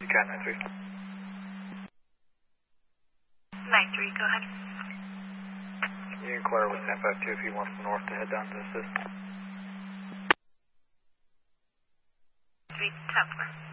Cat 93. 93, go ahead. Can you inquire with 1052 if he wants the north to head down to assist? 3, Templar.